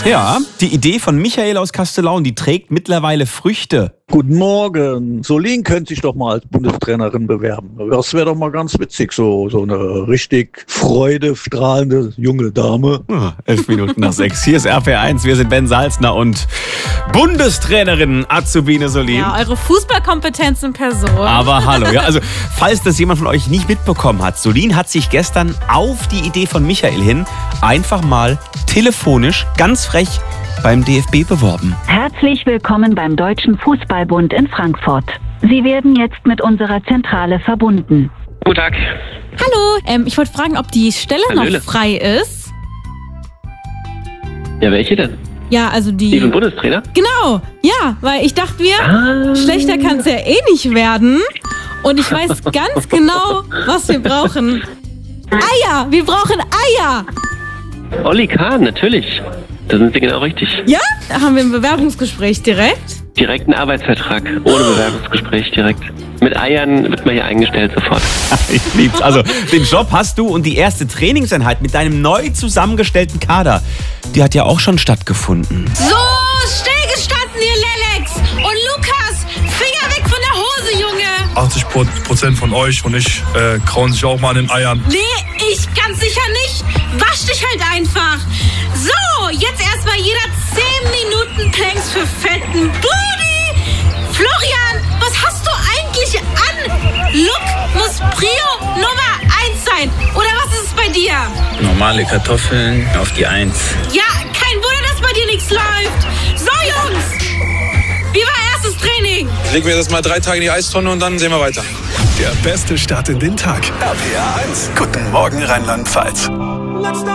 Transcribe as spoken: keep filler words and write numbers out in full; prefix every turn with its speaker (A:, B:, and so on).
A: Ja, die Idee von Michael aus Kastellaun, die trägt mittlerweile Früchte.
B: Guten Morgen. Solin könnte sich doch mal als Bundestrainerin bewerben. Das wäre doch mal ganz witzig, so, so eine richtig freudestrahlende junge Dame.
A: Oh, elf Minuten nach sechs. Hier ist R P R eins, wir sind Ben Salzner und Bundestrainerin Azubine Solin.
C: Ja, eure Fußballkompetenz in Person.
A: Aber hallo, ja, also falls das jemand von euch nicht mitbekommen hat, Solin hat sich gestern auf die Idee von Michael hin einfach mal telefonisch, ganz frech, beim D F B beworben.
D: Herzlich willkommen beim Deutschen Fußballbund in Frankfurt. Sie werden jetzt mit unserer Zentrale verbunden.
E: Guten Tag.
C: Hallo, ähm, ich wollte fragen, ob die Stelle
E: Hallöle.
C: noch frei ist.
E: Ja, welche denn?
C: Ja, also die...
E: Die vom Bundestrainer?
C: Genau, ja, weil ich dachte mir,
E: Ah.
C: schlechter kann es ja eh nicht werden. Und ich weiß ganz genau, was wir brauchen. Eier, wir brauchen Eier.
E: Olli Kahn, natürlich. Da sind Sie genau richtig.
C: Ja, da haben wir ein Bewerbungsgespräch direkt.
E: Direkt einen Arbeitsvertrag, ohne Bewerbungsgespräch direkt. Mit Eiern wird man hier eingestellt sofort.
A: Ich lieb's. Also, den Job hast du und die erste Trainingseinheit mit deinem neu zusammengestellten Kader, die hat ja auch schon stattgefunden.
F: So, stillgestanden, ihr Lelex! Und Lukas, Finger weg von der Hose, Junge!
G: achtzig Prozent von euch und ich äh, krauen sich auch mal an den Eiern.
F: Nee, ich ganz sicher nicht. Wasch dich halt einfach. So, jetzt erstmal jeder zehn Minuten Planks für fetten Booty. Florian, was hast du eigentlich an? Look muss Prio Nummer eins sein. Oder was ist es bei dir?
H: Normale Kartoffeln auf die Eins.
F: Ja, kein Wunder, dass bei dir nichts läuft. So, Jungs. Wie war erstes Training?
G: Legen wir das mal drei Tage in die Eistonne und dann sehen wir weiter.
I: Der beste Start in den Tag. R P R eins. Guten Morgen Rheinland-Pfalz.